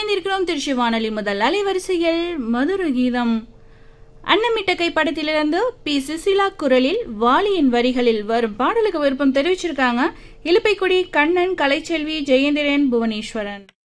இணைந்திருக்கிறோம் திருச்சி வானொலி முதல் அலைவரிசையில் மதுர கீதம். அன்னமிட்டகை படத்திலிருந்து பி சுசிலா குரலில் வாலியின் வரிகளில் வரும் பாடலுக்கு விருப்பம் தெரிவிச்சிருக்காங்க இலுப்பைக்குடி கண்ணன், கலைச்செல்வி, ஜெயேந்திரன், புவனேஸ்வரன்.